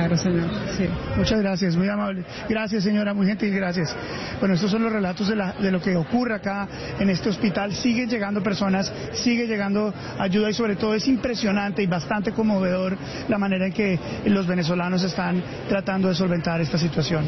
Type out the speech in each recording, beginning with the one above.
Claro, señor. Sí. Muchas gracias, muy amable. Gracias, señora, muy gentil, gracias. Bueno, estos son los relatos de lo que ocurre acá en este hospital. Siguen llegando personas, sigue llegando ayuda y sobre todo es impresionante y bastante conmovedor la manera en que los venezolanos están tratando de solventar esta situación.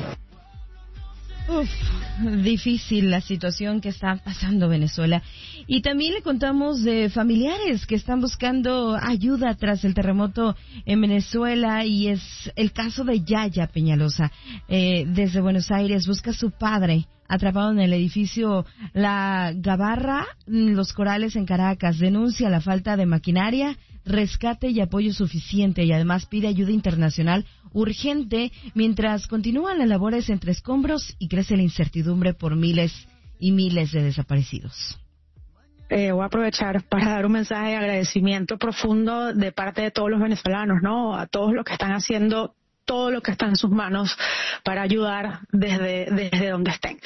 Difícil la situación que está pasando Venezuela. Y también le contamos de familiares que están buscando ayuda tras el terremoto en Venezuela, y es el caso de Yaya Peñalosa. Desde Buenos Aires busca a su padre atrapado en el edificio La Gabarra, Los Corales en Caracas. Denuncia la falta de maquinaria, rescate y apoyo suficiente, y además pide ayuda internacional urgente mientras continúan las labores entre escombros y crece la incertidumbre por miles y miles de desaparecidos. Voy a aprovechar para dar un mensaje de agradecimiento profundo de parte de todos los venezolanos, ¿no? A todos los que están haciendo todo lo que está en sus manos para ayudar desde donde estén.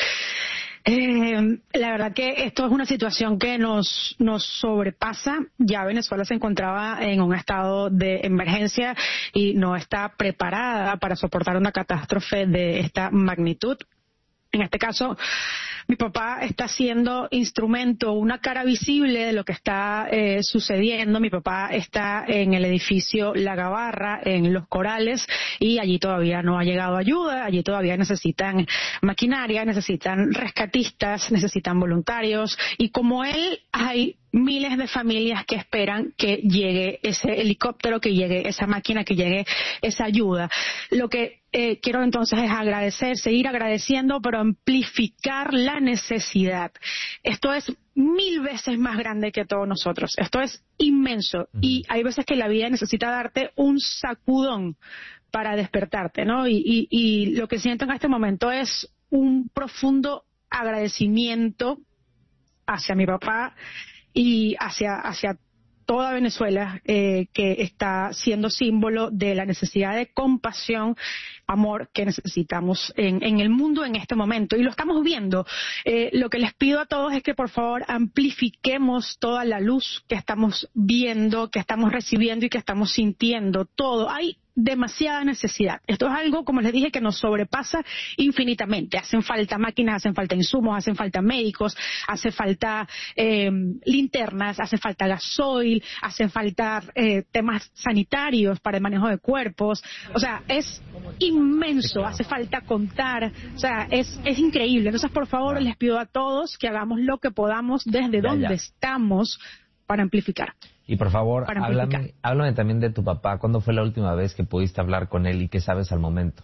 La verdad que esto es una situación que nos sobrepasa. Ya Venezuela se encontraba en un estado de emergencia y no está preparada para soportar una catástrofe de esta magnitud. En este caso, mi papá está siendo instrumento, una cara visible de lo que está sucediendo. Mi papá está en el edificio La Gabarra, en Los Corales, y allí todavía no ha llegado ayuda, allí todavía necesitan maquinaria, necesitan rescatistas, necesitan voluntarios, y como él hay miles de familias que esperan que llegue ese helicóptero, que llegue esa máquina, que llegue esa ayuda. Lo que quiero entonces es agradecer, seguir agradeciendo, pero amplificar la necesidad. Esto es 1000 veces más grande que todos nosotros. Esto es inmenso, y hay veces que la vida necesita darte un sacudón para despertarte, ¿no? Y lo que siento en este momento es un profundo agradecimiento hacia mi papá y hacia toda Venezuela, que está siendo símbolo de la necesidad de compasión, amor que necesitamos en el mundo en este momento. Y lo estamos viendo. Lo que les pido a todos es que por favor amplifiquemos toda la luz que estamos viendo, que estamos recibiendo y que estamos sintiendo. Todo. Hay demasiada necesidad. Esto es algo, como les dije, que nos sobrepasa infinitamente. Hacen falta máquinas, hacen falta insumos, hacen falta médicos, hace falta linternas, hace falta gasoil, hacen falta temas sanitarios para el manejo de cuerpos. O sea, es inmenso, hace falta contar. O sea, es increíble. Entonces, por favor, les pido a todos que hagamos lo que podamos desde donde estamos para amplificar. Y por favor, háblame también de tu papá. ¿Cuándo fue la última vez que pudiste hablar con él y qué sabes al momento?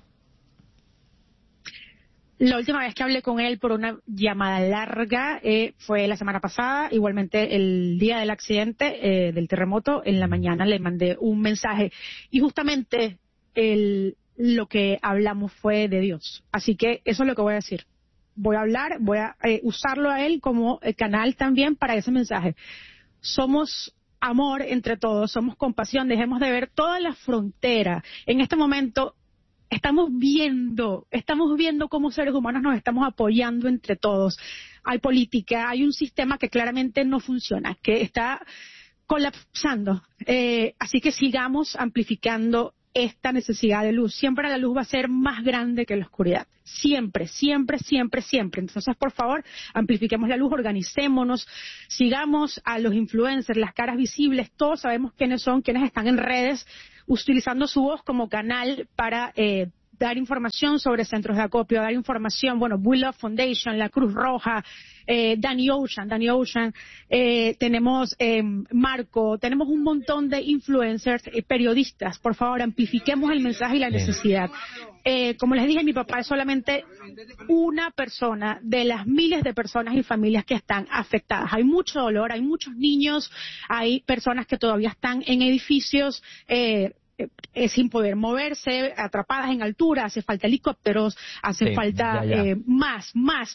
La última vez que hablé con él por una llamada larga fue la semana pasada. Igualmente el día del accidente, del terremoto, en la mañana le mandé un mensaje. Y justamente lo que hablamos fue de Dios. Así que eso es lo que voy a decir. Voy a hablar, voy a usarlo a él como canal también para ese mensaje. Somos amor entre todos, somos compasión, dejemos de ver toda la frontera. En este momento estamos viendo cómo seres humanos nos estamos apoyando entre todos. Hay política, hay un sistema que claramente no funciona, que está colapsando. Así que sigamos amplificando esta necesidad de luz. Siempre la luz va a ser más grande que la oscuridad. Siempre, siempre, siempre, siempre. Entonces, por favor, amplifiquemos la luz, organicémonos, sigamos a los influencers, las caras visibles. Todos sabemos quiénes son, quiénes están en redes, utilizando su voz como canal para dar información sobre centros de acopio, dar información, bueno, We Love Foundation, la Cruz Roja, Danny Ocean, tenemos Marco, tenemos un montón de influencers, periodistas. Por favor, amplifiquemos el mensaje y la necesidad. Como les dije, mi papá es solamente una persona de las miles de personas y familias que están afectadas. Hay mucho dolor, hay muchos niños, hay personas que todavía están en edificios sin poder moverse, atrapadas en altura, hace falta helicópteros, hace falta más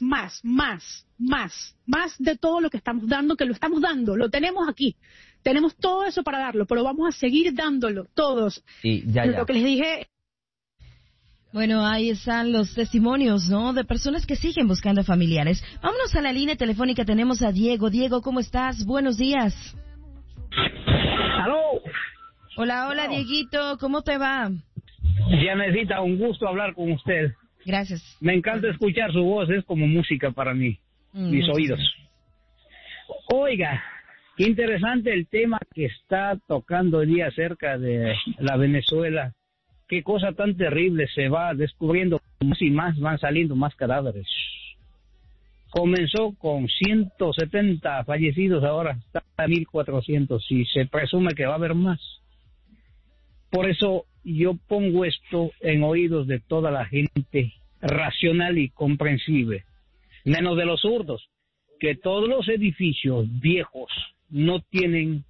de todo lo que estamos dando, que lo estamos dando, lo tenemos aquí. Tenemos todo eso para darlo, pero vamos a seguir dándolo, todos. Lo que les dije. Bueno, ahí están los testimonios, ¿no?, de personas que siguen buscando familiares. Vámonos a la línea telefónica, tenemos a Diego. Diego, ¿cómo estás? Buenos días. ¡Aló! Hola, Dieguito, ¿cómo te va? Dianecita, un gusto hablar con usted. Gracias. Me encanta escuchar su voz, es como música para mí, mis oídos. Oiga, qué interesante el tema que está tocando hoy día acerca de la Venezuela. Qué cosa tan terrible, se va descubriendo más y más, van saliendo más cadáveres. Comenzó con 170 fallecidos, ahora está a 1.400 y se presume que va a haber más. Por eso yo pongo esto en oídos de toda la gente racional y comprensible, menos de los zurdos, que todos los edificios viejos no tienen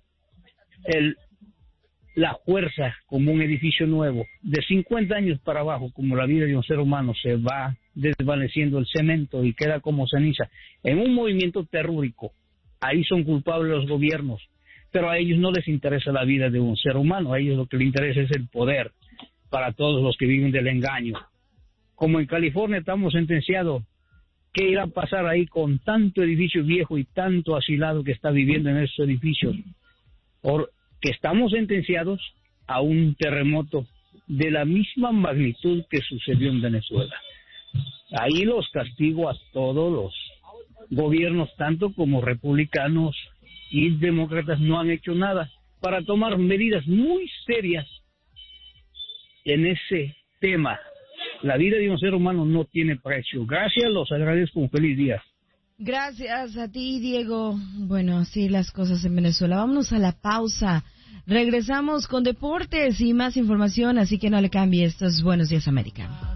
la fuerza como un edificio nuevo. De 50 años para abajo, como la vida de un ser humano, se va desvaneciendo el cemento y queda como ceniza. En un movimiento terrúrico, ahí son culpables los gobiernos, pero a ellos no les interesa la vida de un ser humano, a ellos lo que les interesa es el poder para todos los que viven del engaño. Como en California estamos sentenciados, ¿qué irá a pasar ahí con tanto edificio viejo y tanto asilado que está viviendo en esos edificios? Que estamos sentenciados a un terremoto de la misma magnitud que sucedió en Venezuela. Ahí los castigo a todos los gobiernos, tanto como republicanos y demócratas, no han hecho nada para tomar medidas muy serias en ese tema. La vida de un ser humano no tiene precio. Gracias, los agradezco, un feliz día. Gracias a ti, Diego. Bueno, así las cosas en Venezuela. Vámonos a la pausa. Regresamos con deportes y más información, así que no le cambie. Esto es Buenos Días, América.